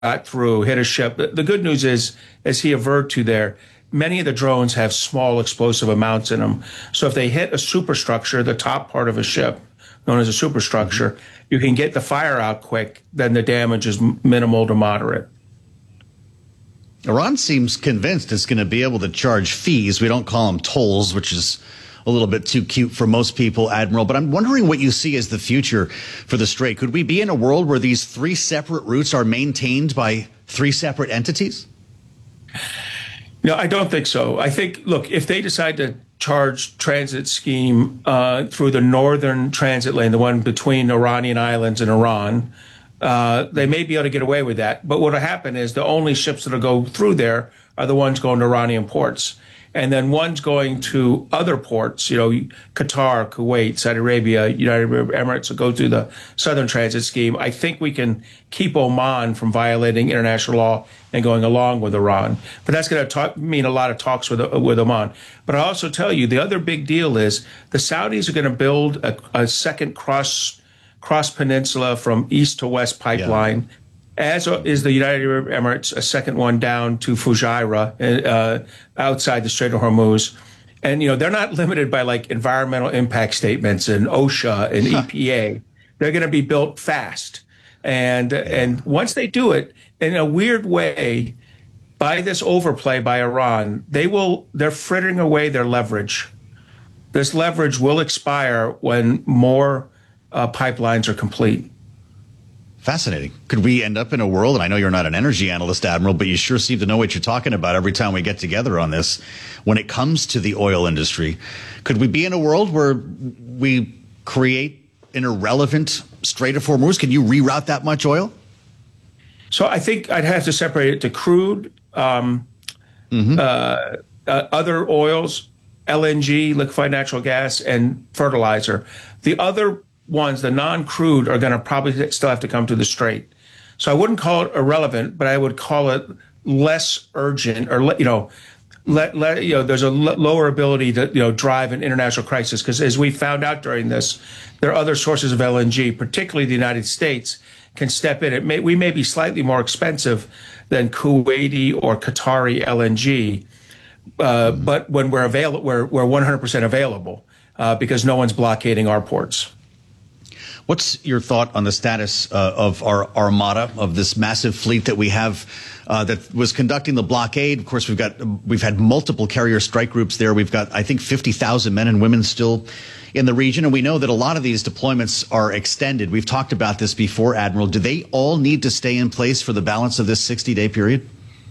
got through, hit a ship. The good news is, as he averred to there, many of the drones have small explosive amounts in them. So if they hit a superstructure, the top part of a ship, known as a superstructure, you can get the fire out quick, then the damage is minimal to moderate. Iran seems convinced it's going to be able to charge fees. We don't call them tolls, which is a little bit too cute for most people, Admiral. But I'm wondering what you see as the future for the Strait. Could we be in a world where these three separate routes are maintained by three separate entities? No, I don't think so. I think, look, if they decide to charge transit scheme through the northern transit lane, the one between Iranian islands and Iran, they may be able to get away with that. But what will happen is the only ships that will go through there are the ones going to Iranian ports. And then ones going to other ports, Qatar, Kuwait, Saudi Arabia, United Arab Emirates will go through the southern transit scheme. I think we can keep Oman from violating international law and going along with Iran. But that's going to mean a lot of talks with Oman. But I also tell you, the other big deal is the Saudis are going to build a second cross peninsula from east to west pipeline. Yeah. As is the United Arab Emirates, a second one down to Fujairah, outside the Strait of Hormuz. And, they're not limited by like environmental impact statements and OSHA and EPA. They're going to be built fast. And once they do it, in a weird way, by this overplay by Iran, they're frittering away their leverage. This leverage will expire when more pipelines are complete. Fascinating. Could we end up in a world, and I know you're not an energy analyst, Admiral, but you sure seem to know what you're talking about every time we get together on this, when it comes to the oil industry, could we be in a world where we create an irrelevant Strait of Hormuz? Can you reroute that much oil? So I think I'd have to separate it to crude, other oils, LNG, liquefied natural gas, and fertilizer. The other ones, the non-crude, are going to probably still have to come to the Strait. So I wouldn't call it irrelevant, but I would call it less urgent, or there's a lower ability to drive an international crisis, because as we found out during this, there are other sources of LNG, particularly the United States, can step in. We may be slightly more expensive than Kuwaiti or Qatari LNG, but when we're 100% available because no one's blockading our ports. What's your thought on the status of our armada, of this massive fleet that we have that was conducting the blockade? Of course, we've had multiple carrier strike groups there. We've got, I think, 50,000 men and women still in the region, and we know that a lot of these deployments are extended. We've talked about this before, Admiral. Do they all need to stay in place for the balance of this 60-day period?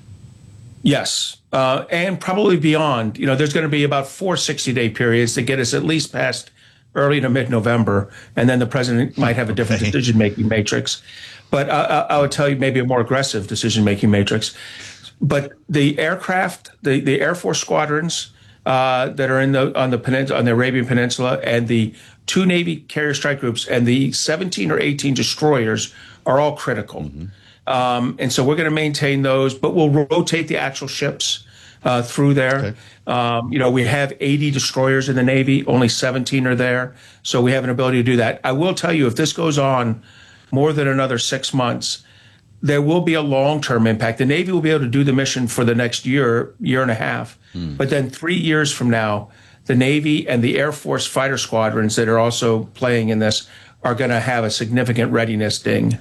Yes, and probably beyond. There's going to be about 4 60-day periods to get us at least past early to mid-November, and then the president might have a different decision-making matrix. But I would tell you maybe a more aggressive decision-making matrix. But the aircraft, the Air Force squadrons that are on the Arabian Peninsula, and the 2 Navy carrier strike groups and the 17 or 18 destroyers are all critical. Mm-hmm. And so we're going to maintain those, but we'll rotate the actual ships through there. Okay. We have 80 destroyers in the Navy, only 17 are there. So we have an ability to do that. I will tell you, if this goes on more than another 6 months, there will be a long-term impact. The Navy will be able to do the mission for the next year and a half. But then 3 years from now, the Navy and the Air Force fighter squadrons that are also playing in this are going to have a significant readiness ding.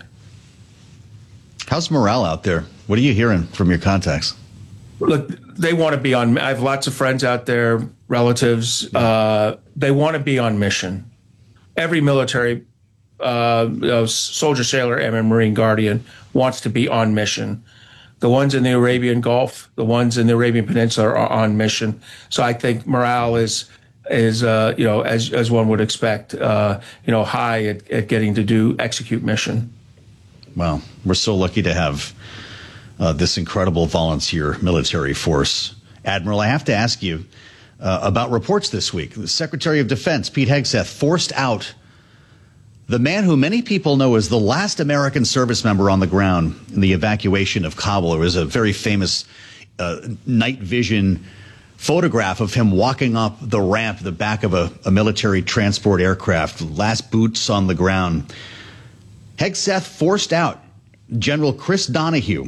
How's morale out there? What are you hearing from your contacts? Look, they want to be on. I have lots of friends out there, relatives. They want to be on mission. Every military soldier, sailor, and Marine Guardian wants to be on mission. The ones in the Arabian Gulf, the ones in the Arabian Peninsula are on mission. So I think morale is as one would expect, high at getting to execute mission. Wow, we're so lucky to have this incredible volunteer military force. Admiral, I have to ask you about reports this week. The Secretary of Defense, Pete Hegseth, forced out the man who many people know as the last American service member on the ground in the evacuation of Kabul. It was a very famous night vision photograph of him walking up the ramp, the back of a military transport aircraft, last boots on the ground. Hegseth forced out General Chris Donahue